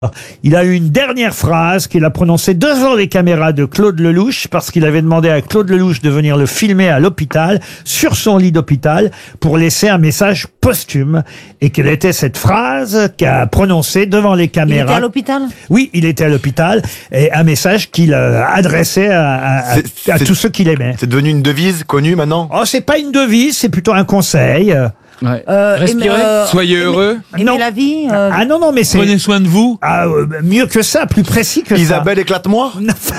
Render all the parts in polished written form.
Il a eu une dernière phrase qu'il a prononcée devant les caméras de Claude Lelouch parce qu'il avait demandé à Claude Lelouch de venir le filmer à l'hôpital, sur son lit d'hôpital, pour laisser un message posthume. Et quelle était cette phrase qu'a prononcée devant les caméras? Il était à l'hôpital? Oui, il était à l'hôpital. Et un message qu'il adressait à tous ceux qu'il aimait. C'est devenu une devise connue maintenant? Oh, c'est pas une devise, c'est plutôt un conseil. Ouais. Respirez, soyez heureux. Non. La vie. Ah non, mais c'est... Prenez soin de vous. Ah, mieux que ça, plus précis que Isabelle, éclate-moi.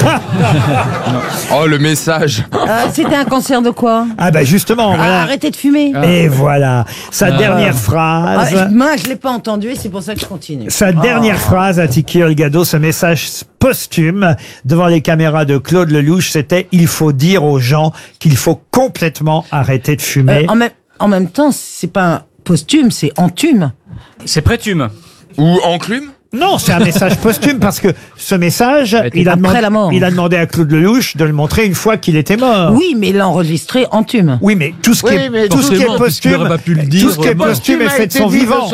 Oh, le message. C'était un cancer de quoi? Ah bah justement, voilà. Arrêtez de fumer. Et voilà, sa dernière phrase. Moi, je l'ai pas entendu et c'est pour ça que je continue. Sa dernière phrase à Tiki Olgado, ce message posthume devant les caméras de Claude Lelouch, c'était « Il faut dire aux gens qu'il faut complètement arrêter de fumer ». En même temps, c'est pas un posthume, c'est entume. C'est prétume. Ou enclume. Non, c'est un message posthume parce que ce message, il a demandé à Claude Lelouch de le montrer une fois qu'il était mort. Oui, mais il l'a enregistré entume. Oui, mais tout ce qui est posthume, est fait de son vivant.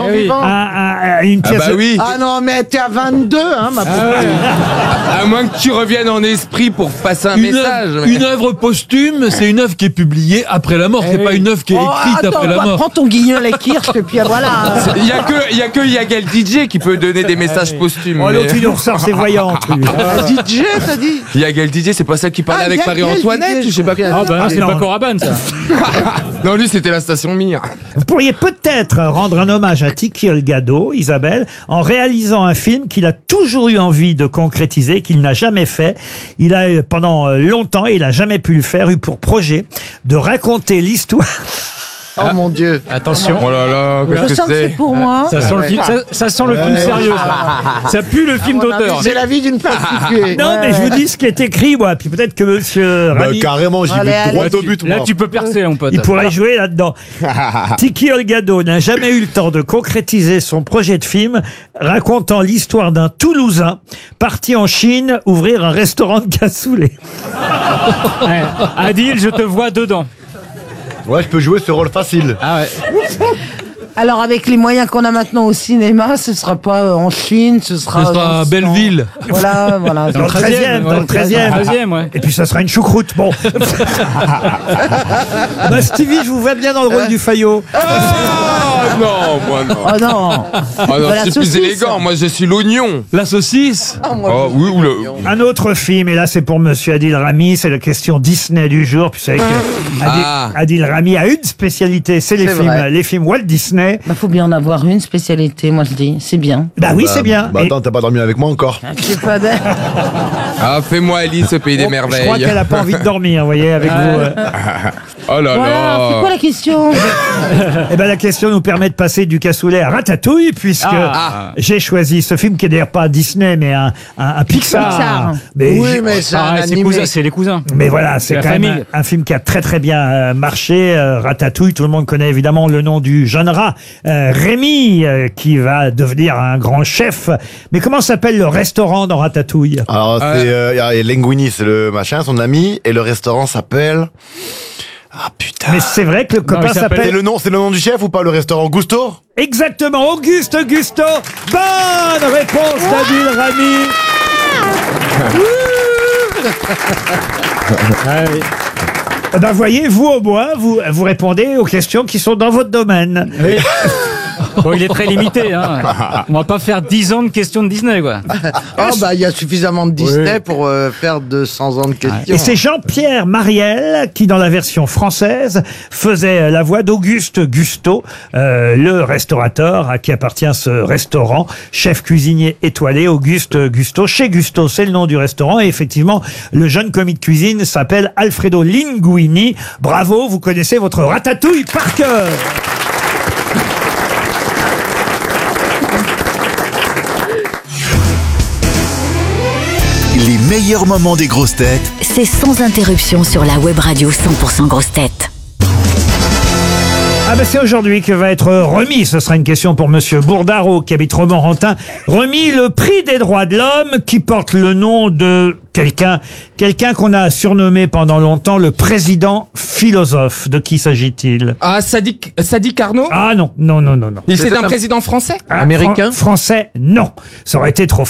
Une pièce. Ah oui. Ah non, mais t'es à 22, hein, ma pauvre. À moins que tu reviennes en esprit pour passer un message. Une œuvre posthume, c'est une œuvre qui est publiée après la mort. C'est pas une œuvre qui est écrite après la mort. Prends ton Guignol et Kirsch et puis voilà. Il y a que Yagal DJ qui peut donner des messages posthumes. Oh, l'autre, il nous ressort ses voyantes. DJ, t'as dit? Yagal DJ, c'est pas ça qui parlait avec Marie-Antoinette, je sais pas quoi. Ah bah c'est pas Coraban, ça. Non, lui, c'était la station Mir. Vous pourriez peut-être rendre un hommage à Tiki Olgado, Isabelle, en réalisant un film qu'il a toujours eu envie de concrétiser, qu'il n'a jamais fait. Il a, pendant longtemps, il a jamais pu le faire, eu pour projet de raconter l'histoire. Oh mon Dieu. Attention. Oh là là, qu'est-ce que c'est? Pour moi. Ça sent le film, ça sent le film sérieux. Ça pue le film d'auteur. C'est la vie d'une prostituée. Non, mais je vous dis ce qui est écrit, moi. Puis peut-être que monsieur Rami... Carrément, j'y vais droit au but, moi. Là, tu peux percer, mon pote. Il pourrait jouer là-dedans. Tiki Olgado n'a jamais eu le temps de concrétiser son projet de film racontant l'histoire d'un Toulousain parti en Chine ouvrir un restaurant de cassoulet. Ouais. Adil, je te vois dedans. Ouais, je peux jouer ce rôle facile. Ah ouais. Alors, avec les moyens qu'on a maintenant au cinéma, ce sera pas en Chine, ce sera à Belleville. Voilà. Dans le 13e, dans le 13e, ouais. Et puis ça sera une choucroute, bon. Bah Stevie, je vous vois bien dans le rôle du Fayot. Oh non, moi non. Oh non. Oh non, c'est plus élégant, moi je suis l'oignon. La saucisse. Oh oui, ou le... Un autre film, et là c'est pour monsieur Adil Rami, c'est la question Disney du jour. Puis vous savez que Adil Rami a une spécialité, c'est les films Walt Disney. Bah, faut bien en avoir une spécialité, moi je dis, c'est bien. Bah oui, c'est bien. Bah attends, t'as pas dormi avec moi encore? Pas Ah, fais-moi Alice au pays des merveilles. Je crois qu'elle a pas envie de dormir, vous voyez, avec vous. Oh là là. C'est quoi la question? Eh ben la question nous permet de passer du cassoulet à Ratatouille, puisque j'ai choisi ce film qui est d'ailleurs pas Disney, mais un Pixar. Mais oui, mais c'est les cousins. Mais voilà, c'est quand même un film qui a très très bien marché. Ratatouille, tout le monde connaît évidemment le nom du jeune rat, Rémi, qui va devenir un grand chef. Mais comment s'appelle le restaurant dans Ratatouille? Alors c'est Linguini, c'est le machin, son ami, et le restaurant s'appelle... Ah putain. Mais c'est vrai que le copain s'appelle... C'est le nom du chef ou pas, le restaurant Gusto? Exactement, Auguste Gusto. Bonne réponse d'Adil Rami. Ben voyez, vous au moins, vous répondez aux questions qui sont dans votre domaine. Oui. Bon, il est très limité, hein. On va pas faire 10 ans de questions de Disney, quoi. Oh, bah, il y a suffisamment de Disney pour faire 200 ans de questions. Et c'est Jean-Pierre Mariel qui, dans la version française, faisait la voix d'Auguste Gusto, le restaurateur à qui appartient ce restaurant, chef cuisinier étoilé, Auguste Gusto. Chez Gusto, c'est le nom du restaurant. Et effectivement, le jeune commis de cuisine s'appelle Alfredo Linguini. Bravo, vous connaissez votre ratatouille par cœur. Les meilleurs moments des grosses têtes, c'est sans interruption sur la web radio 100% grosses têtes. Ah ben c'est aujourd'hui que va être remis, ce sera une question pour monsieur Bourdaro qui habite Romorantin, remis le prix des droits de l'homme qui porte le nom de quelqu'un qu'on a surnommé pendant longtemps le président philosophe. De qui s'agit-il? Ah, Sadiq Carnot? Ah non. C'est un président français? Français, non. Ça aurait été trop